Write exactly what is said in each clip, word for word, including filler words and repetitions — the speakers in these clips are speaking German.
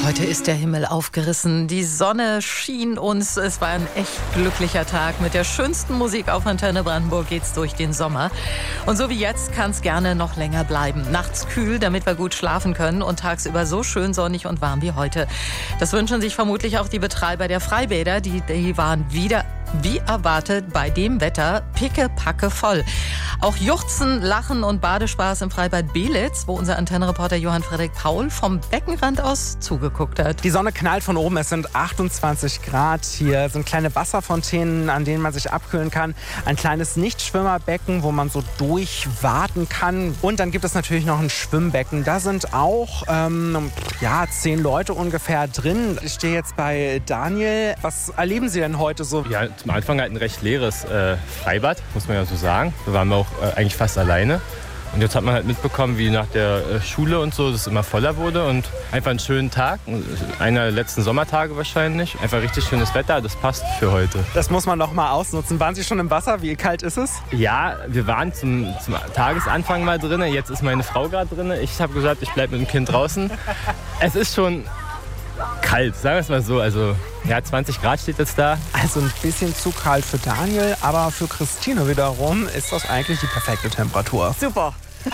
Heute ist der Himmel aufgerissen, die Sonne schien uns. Es war ein echt glücklicher Tag. Mit der schönsten Musik auf Antenne Brandenburg geht's durch den Sommer. Und so wie jetzt kann es gerne noch länger bleiben. Nachts kühl, damit wir gut schlafen können, und tagsüber so schön sonnig und warm wie heute. Das wünschen sich vermutlich auch die Betreiber der Freibäder. Die, die waren wieder, wie erwartet, bei dem Wetter pickepacke voll. Auch Juchzen, Lachen und Badespaß im Freibad Belitz, wo unser Antennenreporter Johann Frederik Paul vom Beckenrand aus zugeguckt hat. Die Sonne knallt von oben, es sind achtundzwanzig Grad. Hier sind kleine Wasserfontänen, an denen man sich abkühlen kann. Ein kleines Nichtschwimmerbecken, wo man so durchwaten kann. Und dann gibt es natürlich noch ein Schwimmbecken. Da sind auch ähm, ja, zehn Leute ungefähr drin. Ich stehe jetzt bei Daniel. Was erleben Sie denn heute so? Ja, zum Anfang halt ein recht leeres äh, Freibad, muss man ja so sagen. Da waren wir auch äh, eigentlich fast alleine. Und jetzt hat man halt mitbekommen, wie nach der äh, Schule und so, dass es immer voller wurde. Und einfach einen schönen Tag, einer der letzten Sommertage wahrscheinlich. Einfach richtig schönes Wetter, das passt für heute. Das muss man noch mal ausnutzen. Waren Sie schon im Wasser? Wie kalt ist es? Ja, wir waren zum, zum Tagesanfang mal drin. Jetzt ist meine Frau gerade drin. Ich habe gesagt, ich bleibe mit dem Kind draußen. Es ist schon kalt, sagen wir es mal so. Also ja, zwanzig Grad steht jetzt da. Also ein bisschen zu kalt für Daniel, aber für Christine wiederum ist das eigentlich die perfekte Temperatur. Super.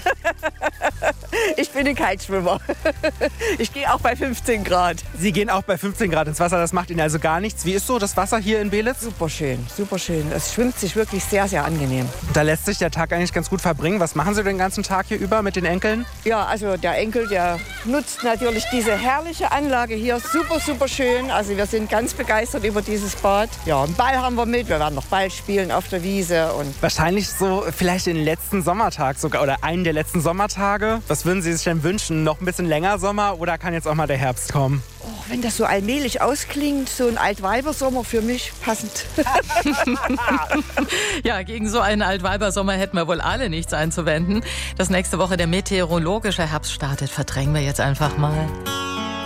Ich bin ein Kiteschwimmer. Ich gehe auch bei fünfzehn Grad. Sie gehen auch bei fünfzehn Grad ins Wasser, das macht Ihnen also gar nichts. Wie ist so das Wasser hier in Belitz? Super schön, super schön. Es schwimmt sich wirklich sehr, sehr angenehm. Da lässt sich der Tag eigentlich ganz gut verbringen. Was machen Sie den ganzen Tag hier über mit den Enkeln? Ja, also der Enkel, der nutzt natürlich diese herrliche Anlage hier. Super, super schön. Also wir sind ganz begeistert über dieses Bad. Ja, einen Ball haben wir mit. Wir werden noch Ball spielen auf der Wiese. Und wahrscheinlich so vielleicht den letzten Sommertag sogar oder einen der letzten Sommertage. Was würden Sie sich denn wünschen? Noch ein bisschen länger Sommer oder kann jetzt auch mal der Herbst kommen? oh, wenn das so allmählich ausklingt, so ein Altweibersommer für mich passend. Ja, gegen so einen Altweibersommer hätten wir wohl alle nichts einzuwenden. Dass nächste Woche der meteorologische Herbst startet, verdrängen wir jetzt einfach mal.